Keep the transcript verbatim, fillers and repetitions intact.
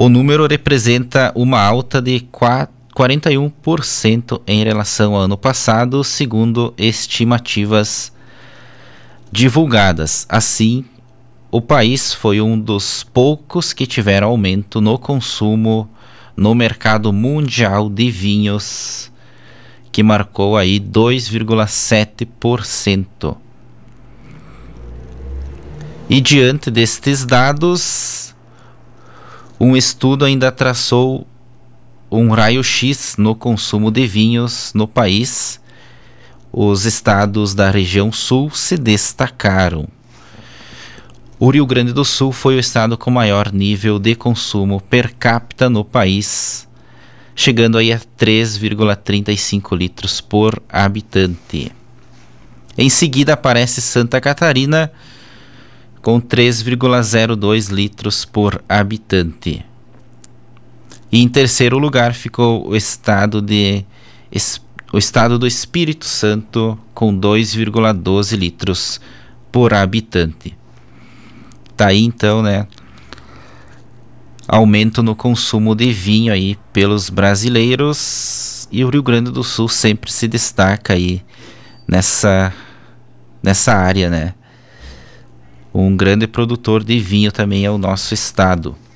O número representa uma alta de quarenta e um por cento em relação ao ano passado, segundo estimativas divulgadas. Assim, o país foi um dos poucos que tiveram aumento no consumo no mercado mundial de vinhos, que marcou aí dois vírgula sete por cento. E diante destes dados, um estudo ainda traçou um raio-x no consumo de vinhos no país. Os estados da região sul se destacaram. O Rio Grande do Sul foi o estado com maior nível de consumo per capita no país, chegando aí a três vírgula trinta e cinco litros por habitante. Em seguida aparece Santa Catarina, com três vírgula zero dois litros por habitante. E em terceiro lugar ficou o estado, de, o estado do Espírito Santo, com dois vírgula doze litros por habitante. Tá aí então, né? Aumento no consumo de vinho aí pelos brasileiros, e o Rio Grande do Sul sempre se destaca aí nessa, nessa área, né? Um grande produtor de vinho também é o nosso estado.